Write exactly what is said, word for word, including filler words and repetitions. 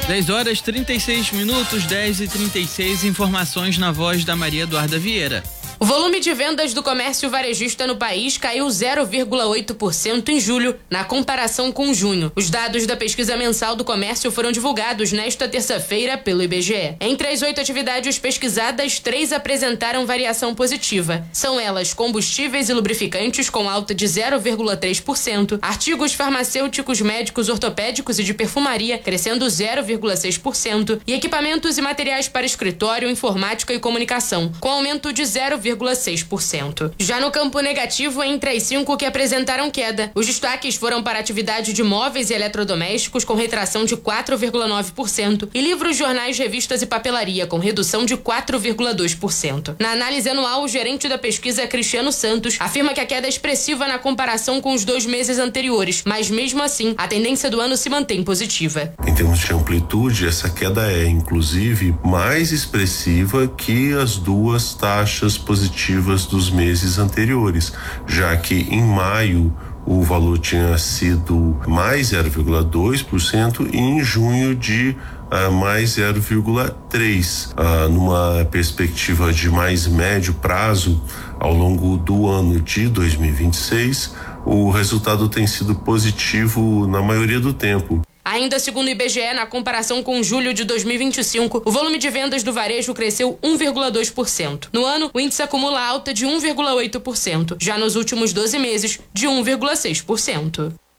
dez horas e trinta e seis minutos, dez e trinta e seis, informações na voz da Maria Eduarda Vieira. O volume de vendas do comércio varejista no país caiu zero vírgula oito por cento em julho, na comparação com junho. Os dados da pesquisa mensal do comércio foram divulgados nesta terça-feira pelo I B G E. Entre as oito atividades pesquisadas, três apresentaram variação positiva. São elas combustíveis e lubrificantes, com alta de zero vírgula três por cento, artigos farmacêuticos, médicos, ortopédicos e de perfumaria, crescendo zero vírgula seis por cento, e equipamentos e materiais para escritório, informática e comunicação, com aumento de zero vírgula seis por cento. Já no campo negativo, entre as cinco que apresentaram queda, os destaques foram para a atividade de móveis e eletrodomésticos, com retração de quatro vírgula nove por cento, e livros, jornais, revistas e papelaria, com redução de quatro vírgula dois por cento. Na análise anual, o gerente da pesquisa, Cristiano Santos, afirma que a queda é expressiva na comparação com os dois meses anteriores, mas mesmo assim, a tendência do ano se mantém positiva. Em termos de amplitude, essa queda é, inclusive, mais expressiva que as duas taxas positivas dos meses anteriores, já que em maio o valor tinha sido mais zero vírgula dois por cento e em junho de uh, mais zero vírgula três por cento. Uh, numa perspectiva de mais médio prazo, ao longo do ano de dois mil e vinte e seis, o resultado tem sido positivo na maioria do tempo. Ainda segundo o I B G E, na comparação com julho de dois mil e vinte e cinco, o volume de vendas do varejo cresceu um vírgula dois por cento. No ano, o índice acumula alta de um vírgula oito por cento, já nos últimos doze meses, de um vírgula seis por cento.